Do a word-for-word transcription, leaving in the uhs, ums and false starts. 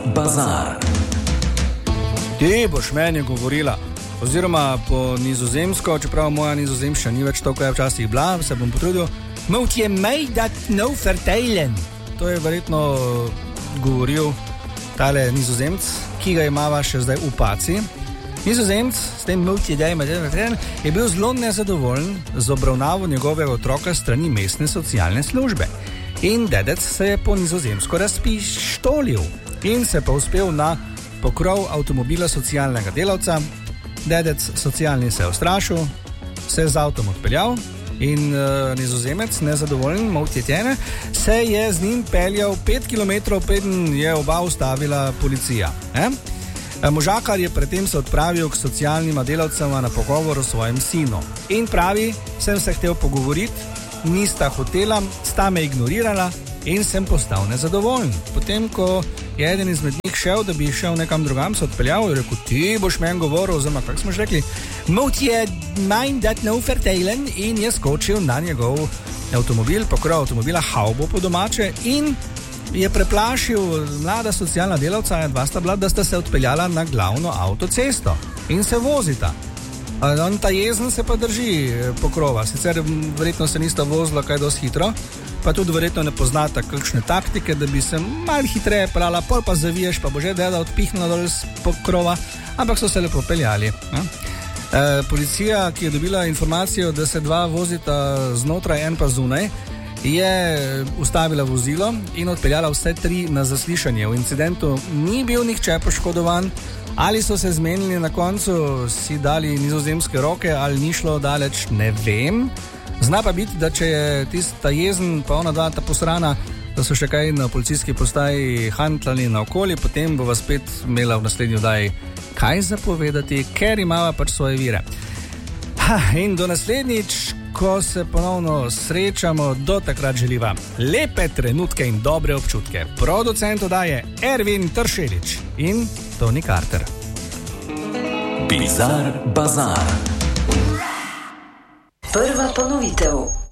bazar. Ti boš meni govorila, oziroma po nizozemsko, čeprav moja nizozemščina ni več to, ko je včasih bila, se bom potrudil. Moet je mij dat nou vertellen? To je verjetno govoril tale nizozemc, ki ga imava še zdaj v paci. Nizozemc s tem moet je daj vertellen je bil zelo nezadovoljen z obravnavo njegovega otroka strani mestne socialne službe. In dedec se je po nizozemsko razpištolil in se pa uspel na pokrov avtomobila socialnega delavca. Dedec socialni se je ustrašil, se je z avtom odpeljal in uh, nizozemec, nezadovoljen, moltjetjene, se je z njim peljal pet kilometrov, preden je oba ustavila policija. Eh? Možakar je predtem se odpravil k socialnima delavcema na pogovor o svojem sinu. In pravi, sem se hotel pogovoriti, nista hotela, sta me ignorirala in sem postal nezadovoljen. Potem, ko je eden izmed njih šel, da bi šel nekam drugam, se odpeljal in rekel, ti boš meni govoril, oziroma, kako smo že rekli, moet je mijn dat nou vertellen, in je skočil na njegov avtomobil, pokrov avtomobila, haubo po domače, in je preplašil mlada socialna delavca, dva sta bila, da sta se odpeljala na glavno avtocesto in se vozita. On ta jezen se pa drži pokrova, sicer verjetno se nista vozila kaj dosti hitro, pa tudi verjetno ne poznata kakšne taktike, da bi se malo hitreje pelala, pol pa zaviješ, pa bo že deda odpihnila dol z pokrova, ampak so se lepo peljali. E, policija, ki je dobila informacijo, da se dva vozita znotraj, en pa zunaj, je ustavila vozilo in odpeljala vse tri na zaslišanje. V incidentu ni bil nihče poškodovan, ali so se zmenili na koncu, si dali nizozemske roke, ali ni šlo daleč, ne vem. Zna pa biti, da če je tista jezen, pa ona dva ta posrana, da so še kaj na policijski postaji hantlali naokoli, potem bo vas spet imela v naslednji oddaji kaj zapovedati, ker imava pač svoje vire. Ha, in do naslednjič, ko se ponovno srečamo, do takrat želiva lepe trenutke in dobre občutke. Producent oddaje Ervin Tršelič in Tony Carter. Bizar bazar. Prva ponovitev.